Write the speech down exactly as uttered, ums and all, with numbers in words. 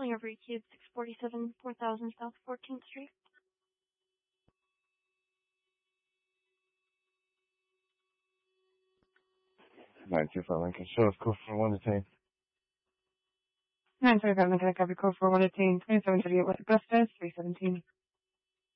calling over E Q six forty-seven, four thousand South fourteenth Street. nine two five Lincoln. Show us code for one detained. nine twenty-five Lincoln, copy code for one detained, twenty-seven thirty-eight West Augusta, three seventeen.